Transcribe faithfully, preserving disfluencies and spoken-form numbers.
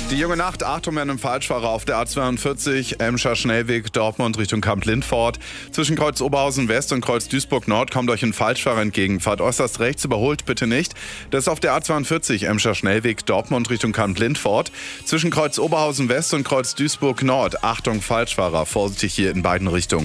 Die junge Nacht, Achtung, mit einem Falschfahrer auf der A zweiundvierzig, Emscher Schnellweg, Dortmund Richtung Kamp-Lindfort. Zwischen Kreuz Oberhausen West und Kreuz Duisburg Nord kommt euch ein Falschfahrer entgegen. Fahrt äußerst rechts, überholt bitte nicht. Das ist auf der A zweiundvierzig, Emscher Schnellweg, Dortmund Richtung Kamp-Lindfort. Zwischen Kreuz Oberhausen West und Kreuz Duisburg Nord. Achtung, Falschfahrer, vorsichtig hier in beiden Richtungen.